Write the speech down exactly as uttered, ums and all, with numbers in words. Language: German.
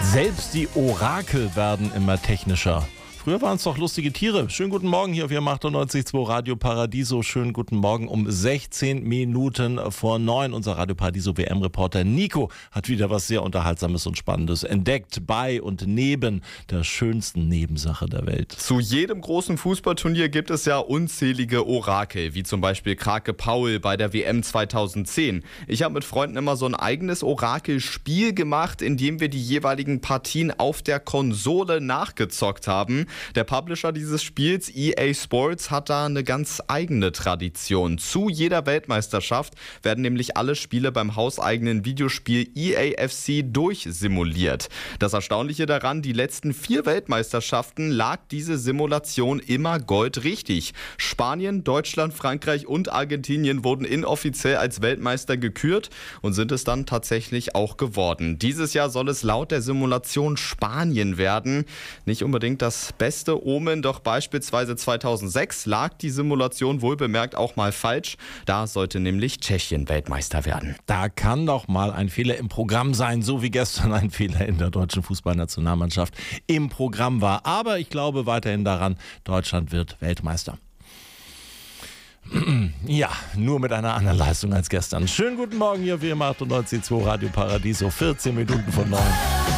Selbst die Orakel werden immer technischer. Früher waren es doch lustige Tiere. Schönen guten Morgen hier auf Ihrem achtundneunzig Komma zwei Radio Paradiso. Schönen guten Morgen um sechzehn Minuten vor neun. Unser Radio Paradiso W M-Reporter Nico hat wieder was sehr Unterhaltsames und Spannendes entdeckt bei und neben der schönsten Nebensache der Welt. Zu jedem großen Fußballturnier gibt es ja unzählige Orakel, wie zum Beispiel Krake Paul bei der W M zweitausendzehn. Ich habe mit Freunden immer so ein eigenes Orakelspiel gemacht, in dem wir die jeweiligen Partien auf der Konsole nachgezockt haben. Der Publisher dieses Spiels, E A Sports, hat da eine ganz eigene Tradition. Zu jeder Weltmeisterschaft werden nämlich alle Spiele beim hauseigenen Videospiel E A F C durchsimuliert. Das Erstaunliche daran, die letzten vier Weltmeisterschaften lag diese Simulation immer goldrichtig. Spanien, Deutschland, Frankreich und Argentinien wurden inoffiziell als Weltmeister gekürt und sind es dann tatsächlich auch geworden. Dieses Jahr soll es laut der Simulation Spanien werden. Nicht unbedingt das beste Omen, doch beispielsweise zweitausendsechs lag die Simulation wohlbemerkt auch mal falsch. Da sollte nämlich Tschechien Weltmeister werden. Da kann doch mal ein Fehler im Programm sein, so wie gestern ein Fehler in der deutschen Fußballnationalmannschaft im Programm war. Aber ich glaube weiterhin daran, Deutschland wird Weltmeister. Ja, nur mit einer anderen Leistung als gestern. Schönen guten Morgen hier auf Ihrem achtundneunzig Komma zwei Radio Paradiso, vierzehn Minuten von neun.